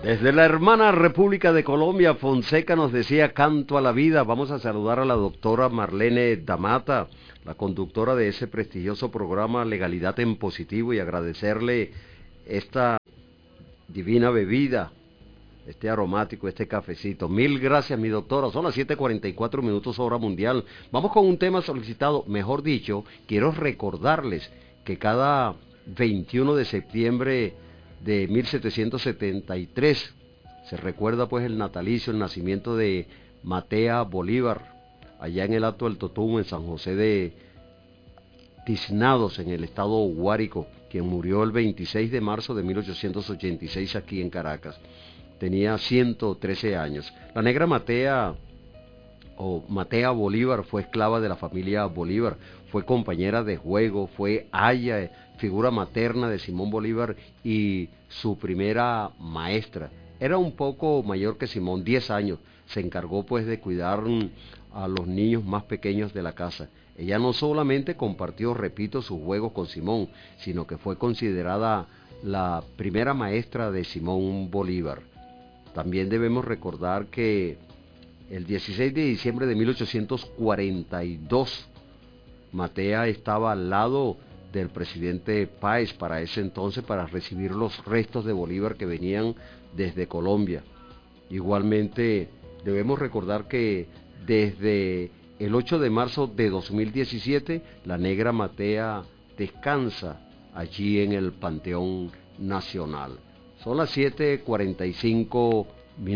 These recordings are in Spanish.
Desde la hermana República de Colombia, Fonseca nos decía canto a la vida. Vamos a saludar a la doctora Marlene Damata, la conductora de ese prestigioso programa Legalidad en Positivo, y agradecerle esta divina bebida, este aromático, este cafecito. Mil gracias, mi doctora. Son las 7:44 hora mundial. Vamos con un tema solicitado. Mejor dicho, quiero recordarles que cada 21 de septiembre de 1773 se recuerda pues el natalicio, el nacimiento de Matea Bolívar, allá en el Alto del Totumo, en San José de Tiznados, en el estado Guárico, quien murió el 26 de marzo de 1886 aquí en Caracas. Tenía 113 años. La negra Matea, o Matea Bolívar, fue esclava de la familia Bolívar, fue compañera de juego, fue aya, figura materna de Simón Bolívar y su primera maestra. Era un poco mayor que Simón, 10 años. Se encargó pues de cuidar a los niños más pequeños de la casa. Ella no solamente compartió, repito, sus juegos con Simón, sino que fue considerada la primera maestra de Simón Bolívar. También debemos recordar que el 16 de diciembre de 1842, Matea estaba al lado del presidente Páez para ese entonces para recibir los restos de Bolívar que venían desde Colombia. Igualmente debemos recordar que desde el 8 de marzo de 2017 la negra Matea descansa allí en el Panteón Nacional. Son las 7:45.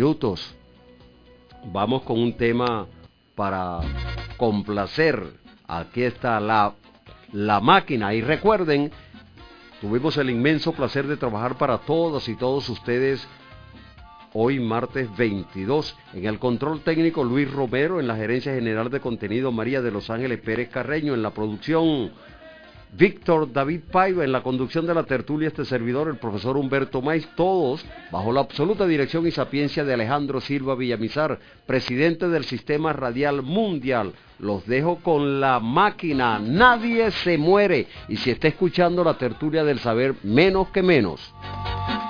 Vamos con un tema para complacer. Aquí está la máquina. Y recuerden, tuvimos el inmenso placer de trabajar para todas y todos ustedes hoy martes 22. En el control técnico Luis Romero, en la gerencia general de contenido María de los Ángeles Pérez Carreño, en la producción Víctor David Paiva, en la conducción de la tertulia este servidor, el profesor Humberto Maiz, todos bajo la absoluta dirección y sapiencia de Alejandro Silva Villamizar, presidente del Sistema Radial Mundial. Los dejo con la máquina, nadie se muere, y si está escuchando la tertulia del saber, menos que menos.